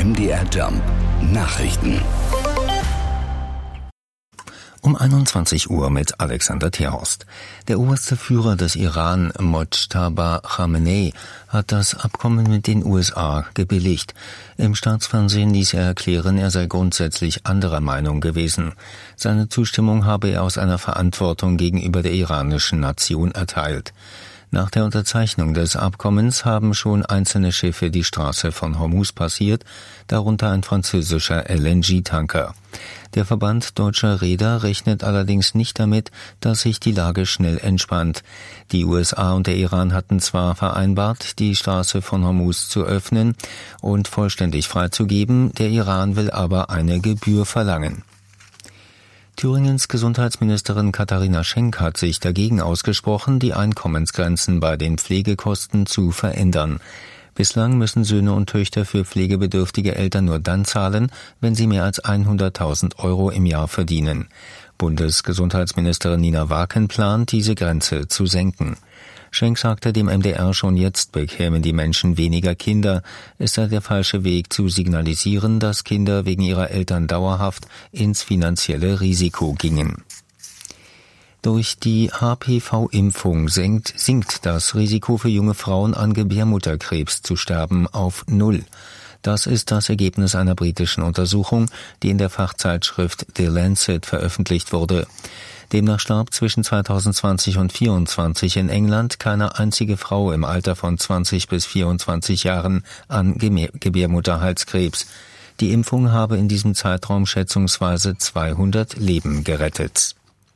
MDR Jump Nachrichten. Um 21 Uhr mit Alexander Terhorst. Der oberste Führer des Iran, Mojtaba Khamenei, hat das Abkommen mit den USA gebilligt. Im Staatsfernsehen ließ er erklären, er sei grundsätzlich anderer Meinung gewesen. Seine Zustimmung habe er aus einer Verantwortung gegenüber der iranischen Nation erteilt. Nach der Unterzeichnung des Abkommens haben schon einzelne Schiffe die Straße von Hormuz passiert, darunter ein französischer LNG-Tanker. Der Verband deutscher Reeder rechnet allerdings nicht damit, dass sich die Lage schnell entspannt. Die USA und der Iran hatten zwar vereinbart, die Straße von Hormuz zu öffnen und vollständig freizugeben, der Iran will aber eine Gebühr verlangen. Thüringens Gesundheitsministerin Katharina Schenk hat sich dagegen ausgesprochen, die Einkommensgrenzen bei den Pflegekosten zu verändern. Bislang müssen Söhne und Töchter für pflegebedürftige Eltern nur dann zahlen, wenn sie mehr als 100.000 Euro im Jahr verdienen. Bundesgesundheitsministerin Nina Waken plant, diese Grenze zu senken. Schenk sagte dem MDR, schon jetzt bekämen die Menschen weniger Kinder. Es sei der falsche Weg zu signalisieren, dass Kinder wegen ihrer Eltern dauerhaft ins finanzielle Risiko gingen. Durch die HPV-Impfung sinkt das Risiko für junge Frauen an Gebärmutterkrebs zu sterben auf 0. Das ist das Ergebnis einer britischen Untersuchung, die in der Fachzeitschrift The Lancet veröffentlicht wurde. Demnach starb zwischen 2020 und 2024 in England keine einzige Frau im Alter von 20 bis 24 Jahren an Gebärmutterhalskrebs. Die Impfung habe in diesem Zeitraum schätzungsweise 200 Leben gerettet.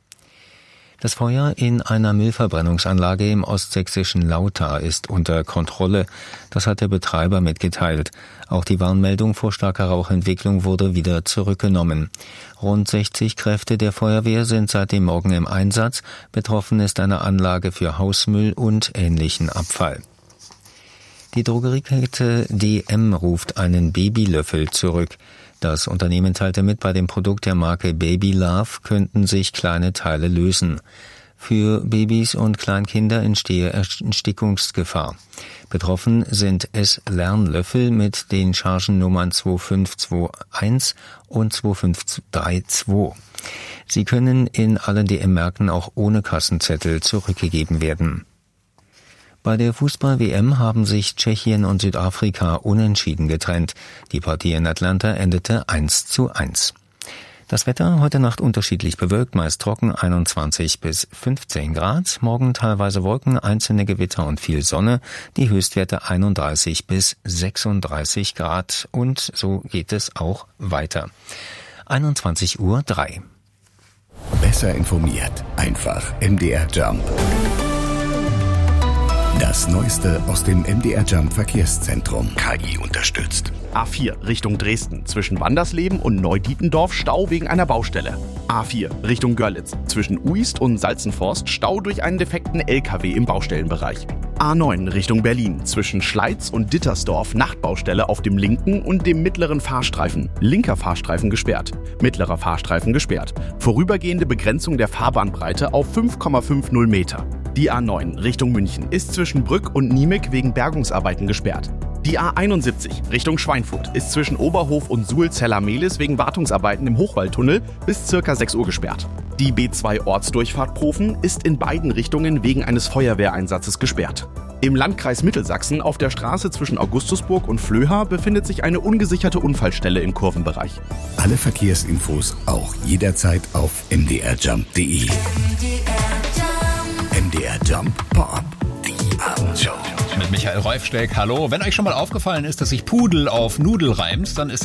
Das Feuer in einer Müllverbrennungsanlage im ostsächsischen Lauta ist unter Kontrolle. Das hat der Betreiber mitgeteilt. Auch die Warnmeldung vor starker Rauchentwicklung wurde wieder zurückgenommen. Rund 60 Kräfte der Feuerwehr sind seit dem Morgen im Einsatz. Betroffen ist eine Anlage für Hausmüll und ähnlichen Abfall. Die Drogeriekette DM ruft einen Babylöffel zurück. Das Unternehmen teilte mit, bei dem Produkt der Marke Baby Love könnten sich kleine Teile lösen. Für Babys und Kleinkinder entstehe Erstickungsgefahr. Betroffen sind S-Lernlöffel mit den Chargennummern 2521 und 2532. Sie können in allen DM-Märkten auch ohne Kassenzettel zurückgegeben werden. Bei der Fußball-WM haben sich Tschechien und Südafrika unentschieden getrennt. Die Partie in Atlanta endete 1:1. Das Wetter heute Nacht unterschiedlich bewölkt, meist trocken, 21 bis 15 Grad. Morgen teilweise Wolken, einzelne Gewitter und viel Sonne. Die Höchstwerte 31 bis 36 Grad. Und so geht es auch weiter. 21:03 Uhr. Besser informiert, einfach MDR Jump. Das Neueste aus dem MDR Jump Verkehrszentrum. KI unterstützt. A4 Richtung Dresden. Zwischen Wandersleben und Neudietendorf Stau wegen einer Baustelle. A4 Richtung Görlitz. Zwischen Uist und Salzenforst Stau durch einen defekten LKW im Baustellenbereich. A9 Richtung Berlin. Zwischen Schleiz und Dittersdorf Nachtbaustelle auf dem linken und dem mittleren Fahrstreifen. Linker Fahrstreifen gesperrt. Mittlerer Fahrstreifen gesperrt. Vorübergehende Begrenzung der Fahrbahnbreite auf 5,50 Meter. Die A9 Richtung München ist zwischen Brück und Niemek wegen Bergungsarbeiten gesperrt. Die A71 Richtung Schweinfurt ist zwischen Oberhof und Suhl-Zella-Mehlis wegen Wartungsarbeiten im Hochwaldtunnel bis ca. 6 Uhr gesperrt. Die B2 Ortsdurchfahrt Profen ist in beiden Richtungen wegen eines Feuerwehreinsatzes gesperrt. Im Landkreis Mittelsachsen auf der Straße zwischen Augustusburg und Flöha befindet sich eine ungesicherte Unfallstelle im Kurvenbereich. Alle Verkehrsinfos auch jederzeit auf mdrjump.de. MDR Jump Pop, die Abendshow. Mit Michael Reufsteck, hallo. Wenn euch schon mal aufgefallen ist, dass sich Pudel auf Nudel reimt, dann ist